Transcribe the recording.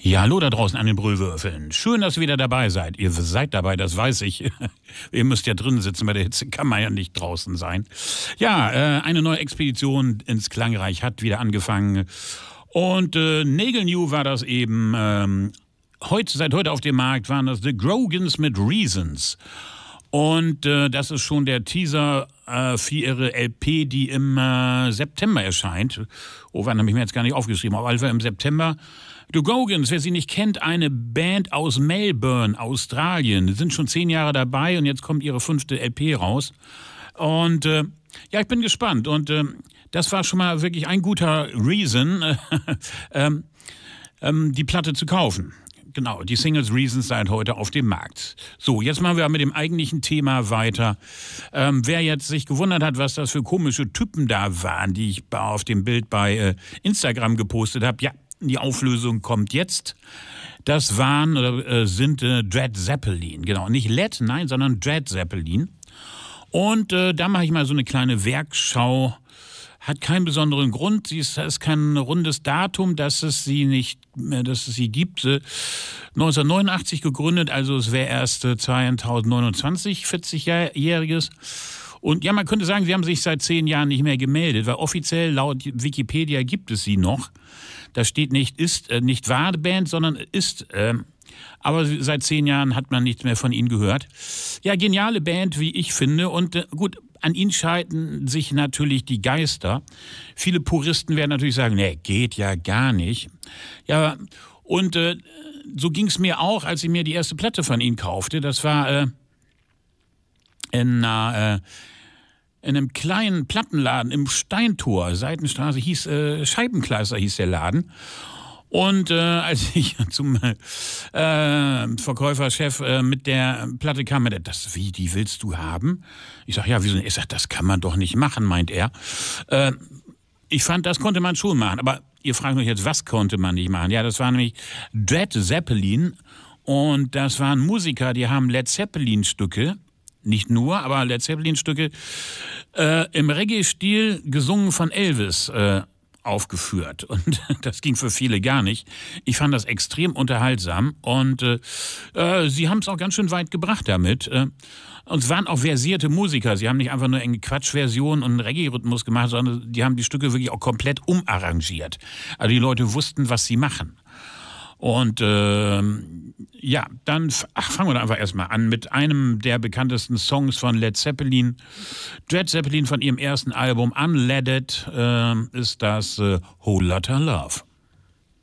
Ja, hallo da draußen an den Brüllwürfeln. Schön, dass ihr wieder dabei seid. Ihr seid dabei, das weiß ich. Ihr müsst ja drin sitzen, bei der Hitze kann man ja nicht draußen sein. Ja, eine neue Expedition ins Klangreich hat wieder angefangen. Und Nagel New war das eben. Seit heute auf dem Markt waren das The Grogans mit Reasons. Und das ist schon der Teaser für ihre LP, die im September erscheint. Oh, wann habe ich mir jetzt gar nicht aufgeschrieben? Auf jeden Fall im September. The Grogans, wer sie nicht kennt, eine Band aus Melbourne, Australien. Die sind schon 10 Jahre dabei und jetzt kommt ihre 5. LP raus. Und ja, ich bin gespannt. Und das war schon mal wirklich ein guter Reason, die Platte zu kaufen. Genau, die Singles Reasons seit heute auf dem Markt. So, jetzt machen wir mit dem eigentlichen Thema weiter. Wer jetzt sich gewundert hat, was das für komische Typen da waren, die ich auf dem Bild bei Instagram gepostet habe, ja, die Auflösung kommt jetzt. Das waren oder sind Dread Zeppelin. Genau, nicht Led, nein, sondern Dread Zeppelin. Und da mache ich mal so eine kleine Werkschau. Hat keinen besonderen Grund. Es ist kein rundes Datum, dass es sie gibt. 1989 gegründet, also es wäre erst 2029, 40-jähriges. Und ja, man könnte sagen, sie haben sich seit 10 Jahren nicht mehr gemeldet, weil offiziell laut Wikipedia gibt es sie noch. Da steht nicht war Band, sondern ist. Aber seit 10 Jahren hat man nichts mehr von ihnen gehört. Ja, geniale Band, wie ich finde. Und gut, an ihnen scheiden sich natürlich die Geister. Viele Puristen werden natürlich sagen, nee, geht ja gar nicht. Ja, und so ging es mir auch, als ich mir die erste Platte von ihnen kaufte. Das war in einem kleinen Plattenladen im Steintor, Seitenstraße, Scheibenkleister hieß der Laden. Und als ich zum Verkäuferchef mit der Platte kam, die willst du haben? Ich sage, ja, wieso? Er sagt, das kann man doch nicht machen, meint er. Ich fand, das konnte man schon machen. Aber ihr fragt euch jetzt, was konnte man nicht machen? Ja, das war nämlich Dread Zeppelin. Und das waren Musiker, die haben Led Zeppelin-Stücke, nicht nur, aber Led Zeppelin-Stücke im Reggae-Stil gesungen von Elvis aufgeführt. Und das ging für viele gar nicht. Ich fand das extrem unterhaltsam und sie haben es auch ganz schön weit gebracht damit. Und es waren auch versierte Musiker. Sie haben nicht einfach nur eine Quatschversion und einen Reggae-Rhythmus gemacht, sondern die haben die Stücke wirklich auch komplett umarrangiert. Also die Leute wussten, was sie machen. Und ja, dann fangen wir da einfach erstmal an mit einem der bekanntesten Songs von Led Zeppelin. Dread Zeppelin von ihrem ersten Album Unleaded ist das Whole Lotta Love.